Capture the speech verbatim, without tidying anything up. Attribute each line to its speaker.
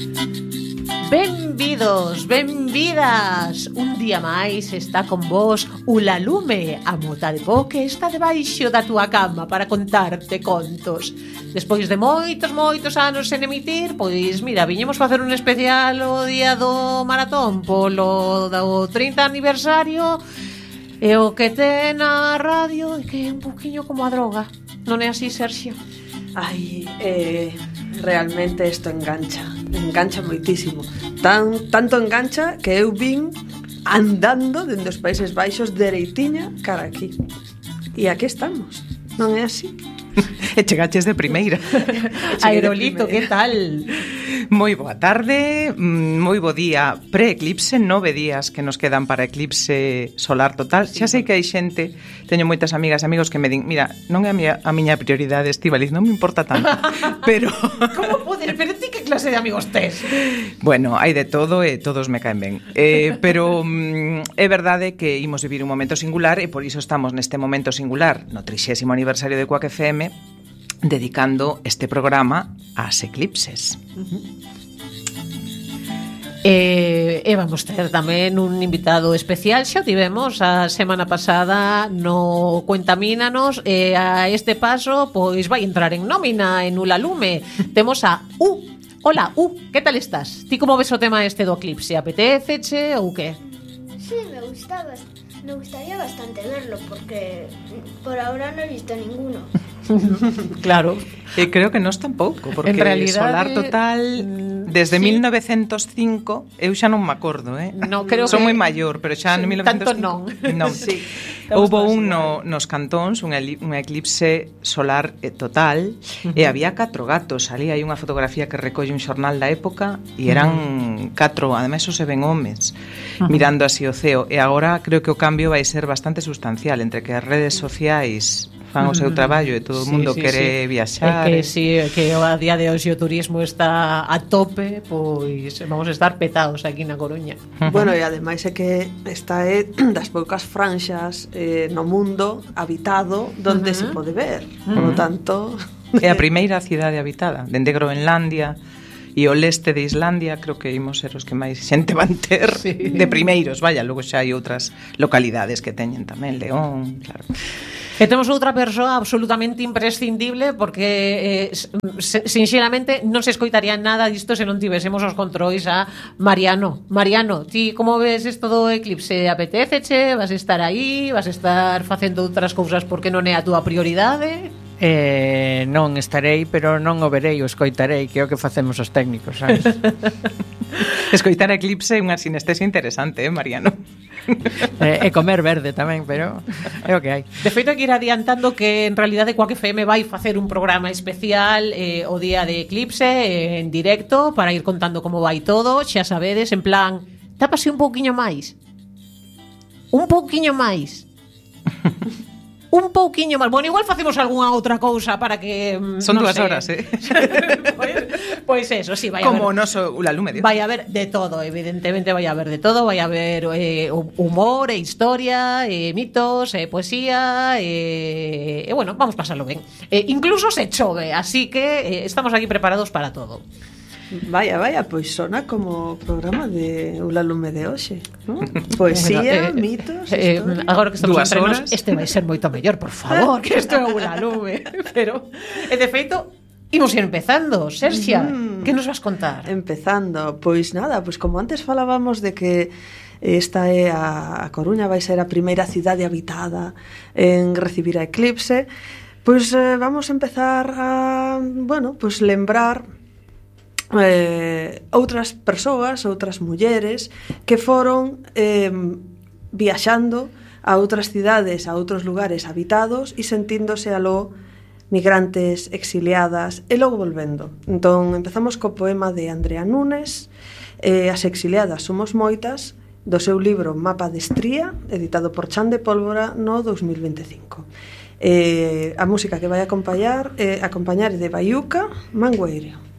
Speaker 1: Benvidos, benvidas. Un día máis está con vos Ulalume, a mota de po que está debaixo da túa cama para contarte contos. Despois de moitos, moitos anos sen emitir, pois mira, viñemos facer un especial o día do maratón polo do trinta aniversario. E o que ten a radio é que é un poquinho como a droga. Non é así, Sergio?
Speaker 2: Ai, eh, realmente isto engancha, engancha moitísimo. Tan, tanto engancha que eu vin andando dende os Países Baixos dereitiña cara aquí. E aquí estamos, non é así?
Speaker 3: E chegaches de primeira.
Speaker 1: Aerolito, que tal?
Speaker 3: Moi boa tarde, moi bo día pre-eclipse, nove días que nos quedan para eclipse solar total. Xa sei que hai xente, teño moitas amigas e amigos que me din, mira, non é a miña, a miña prioridade, Estíbaliz, non me importa tanto, pero...
Speaker 1: Como poder? Pero ti que clase de amigos tes?
Speaker 3: Bueno, hai de todo e todos me caen ben, eh, pero mm, é verdade que imos vivir un momento singular e por iso estamos neste momento singular, no trixésimo aniversario de Quack F M, dedicando este programa ás eclipses.
Speaker 1: Uh-huh. E, e vamos ter tamén un invitado especial. Xa tivemos a semana pasada no Cuentamínanos, e a este paso pois vai entrar en nómina en Ulalume. Temos a U. Hola, U, que tal estás? Ti como ves o tema este do eclipse? Apeteceche ou que?
Speaker 4: Sí, me gusta bastante. Me gustaría bastante verlo porque por ahora no he visto ninguno.
Speaker 1: Claro.
Speaker 3: E creo que nós tampouco, porque
Speaker 1: en realidade,
Speaker 3: solar total desde
Speaker 1: sí.
Speaker 3: mil novecentos cinco eu xa non me acordo, eh.
Speaker 1: No, creo
Speaker 3: Son
Speaker 1: que
Speaker 3: moi maior, pero xa
Speaker 1: sí,
Speaker 3: en mil novecentos cinco
Speaker 1: tanto non.
Speaker 3: non.
Speaker 1: Sí.
Speaker 3: Houbo un no, nos cantóns, un, un eclipse solar total, uh-huh. e había catro gatos. Ali hai unha fotografía que recolle un xornal da época e eran uh-huh. catro, ademais se ven homes, uh-huh. mirando así o ceo. E agora creo que o cambio vai ser bastante sustancial entre que as redes sociais fan o seu traballo e todo o
Speaker 1: sí,
Speaker 3: mundo
Speaker 1: sí,
Speaker 3: quere
Speaker 1: sí.
Speaker 3: viaxar.
Speaker 1: É que si, sí, que a día de hoxe o turismo está a tope, pois vamos a estar petados aquí na Coruña.
Speaker 2: Uh-huh. Bueno, e ademais é que esta é das poucas franxas eh, no mundo habitado donde uh-huh. se pode ver. Uh-huh. Por lo tanto,
Speaker 3: é a primeira cidade habitada, dende Groenlandia e o leste de Islandia, creo que imos ser os que máis xente van ter, sí. de primeiros, vaya, logo xa hai outras localidades que teñen tamén, León, claro.
Speaker 1: E temos outra persoa absolutamente imprescindible porque, eh, sinxeramente, non se escoitaría nada disto se non tivésemos os controis a Mariano. Mariano, ti como ves isto do eclipse? Apetéceche? Vas estar aí? Vas estar facendo outras cousas porque non é a túa prioridade?
Speaker 5: Eh, non estarei, pero non o verei, o escoitarei, que é o que facemos os técnicos, sabes?
Speaker 3: Escoitar eclipse é unha sinestesia interesante, eh, Mariano?
Speaker 5: E eh, comer verde tamén, pero é o que hai.
Speaker 1: De feito, hai que ir adiantando que en realidade Quack F M vai facer un programa especial eh, o día de eclipse eh, en directo para ir contando como vai todo, xa sabedes, en plan, tápase un pouquiño máis. Un pouquiño máis. Un pouquiño máis. Bueno, igual facemos algunha outra cousa para que...
Speaker 3: Son
Speaker 1: no
Speaker 3: dúas
Speaker 1: sé.
Speaker 3: horas, eh?
Speaker 1: Pois pues, pues eso, sí, vai a
Speaker 3: como
Speaker 1: haber...
Speaker 3: Como o noso Ulalume, Dios.
Speaker 1: Vai a haber de todo, evidentemente vai a haber de todo. Vai a haber eh, humor, e historia, e mitos, e poesía, e, e bueno, vamos pasarlo ben. E incluso se chove, así que eh, estamos aquí preparados para todo.
Speaker 2: Vaya, vaya, pois sona como programa de Ulalume de hoxe, ¿no? Poesía, bueno, eh, mitos,
Speaker 1: eh,
Speaker 2: historia.
Speaker 1: Agora que estamos
Speaker 3: Dúas
Speaker 1: entre
Speaker 3: horas.
Speaker 1: nos, este vai ser moito mellor, por favor, que isto é Ulalume. Pero, e de feito, imos ir empezando. Serxia, mm. que nos vas contar?
Speaker 2: Empezando, pois nada, pois como antes falábamos de que esta é a, a Coruña vai ser a primeira cidade habitada en recibir a eclipse, pois eh, vamos a empezar a, bueno, pois lembrar eh, outras persoas, outras mulleres que foron eh, viaxando a outras cidades, a outros lugares habitados e sentíndose aló migrantes, exiliadas e logo volvendo. Entón, empezamos co poema de Andrea Nunes, eh, As exiliadas somos moitas, do seu libro Mapa de Estría, editado por Chan de Pólvora no dos mil veinticinco. Eh, a música que vai acompañar, eh, acompañar é de Baiuca, Mangueiro.